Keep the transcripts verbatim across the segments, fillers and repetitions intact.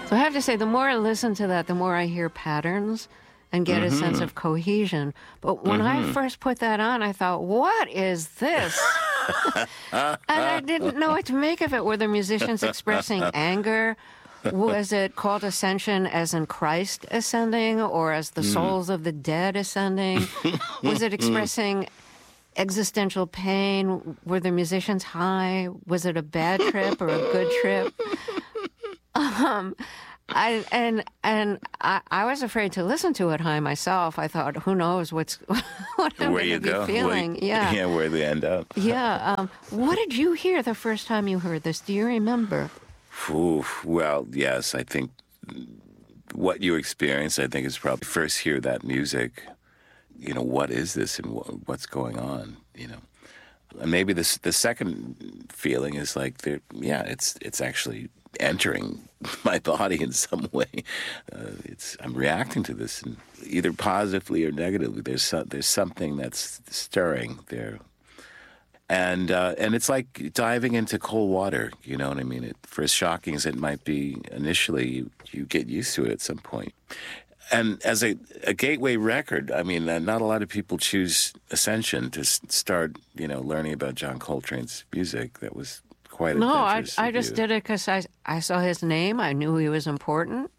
So I have to say, the more I listen to that, the more I hear patterns and get mm-hmm. a sense of cohesion. But when mm-hmm. I first put that on, I thought, what is this? And I didn't know what to make of it. Were the musicians expressing anger? Was it called ascension as in Christ ascending or as the mm. souls of the dead ascending? Was it expressing existential pain? Were the musicians high? Was it a bad trip or a good trip? Um, I and and I, I was afraid to listen to it high myself. I thought, who knows what's what I'm going to be go. feeling? Where, yeah, yeah, where they end up. yeah. Um, what did you hear the first time you heard this? Do you remember? Ooh, well, yes. I think what you experienced, I think, is probably first hear that music. You know, what is this and what, what's going on? You know, and maybe this the second feeling is like, there. Yeah, it's it's actually entering my body in some way. Uh, it's I'm reacting to this, and either positively or negatively. There's so, there's something that's stirring there, and uh, and it's like diving into cold water. You know what I mean? It, for as shocking as it might be initially, you, you get used to it at some point. And as a, a gateway record, I mean, uh, not a lot of people choose Ascension to s- start, you know, learning about John Coltrane's music. That was quite no, I, I you. just did it because I, I saw his name. I knew he was important.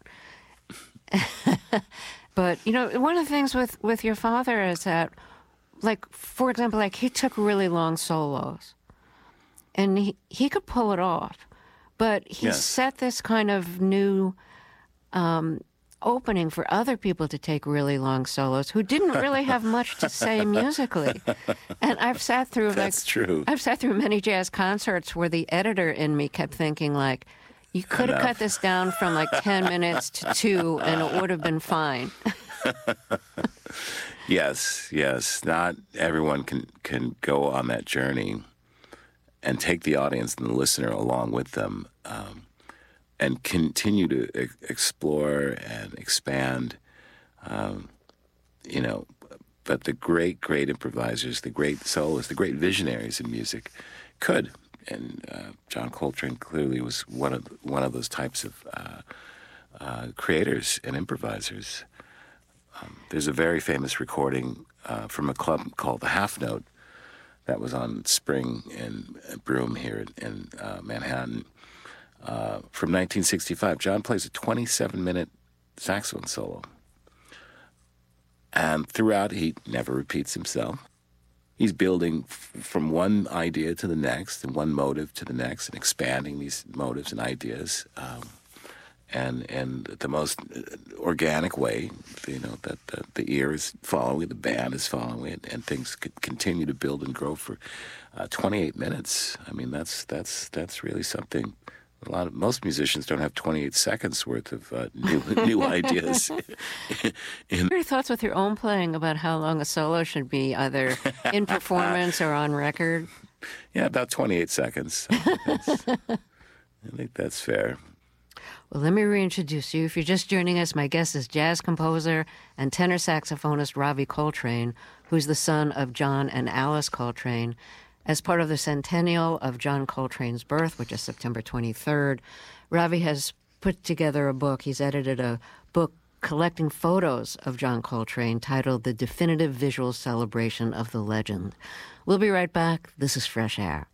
But, you know, one of the things with, with your father is that, like, for example, like, he took really long solos. And he, he could pull it off. But he yes. set this kind of new um, opening for other people to take really long solos who didn't really have much to say musically. And I've sat through That's like true. I've sat through many jazz concerts where the editor in me kept thinking like, you could have cut this down from like ten minutes to two and it would have been fine. Yes, yes. Not everyone can, can go on that journey and take the audience and the listener along with them. Um, and continue to e- explore and expand, um, you know. But the great, great improvisers, the great soloists, the great visionaries in music could. And uh, John Coltrane clearly was one of one of those types of uh, uh, creators and improvisers. Um, there's a very famous recording uh, from a club called the Half Note that was on Spring and Broome here in, in uh, Manhattan. Uh, from nineteen sixty-five, John plays a twenty-seven minute saxophone solo. And throughout, he never repeats himself. He's building f- from one idea to the next, and one motive to the next, and expanding these motives and ideas, um, and and the most organic way, you know, that the, the ear is following it, the band is following it, and things could continue to build and grow for uh, twenty-eight minutes. I mean, that's that's that's really something. A lot of most musicians don't have twenty-eight seconds worth of uh, new new ideas. In what are your thoughts with your own playing about how long a solo should be, either in performance or on record? Yeah, about twenty-eight seconds. I think that's, I think that's fair. Well, let me reintroduce you. If you're just joining us, my guest is jazz composer and tenor saxophonist Ravi Coltrane, who's the son of John and Alice Coltrane. As part of the centennial of John Coltrane's birth, which is September twenty-third, Ravi has put together a book. He's edited a book collecting photos of John Coltrane titled The Definitive Visual Celebration of the Legend. We'll be right back. This is Fresh Air.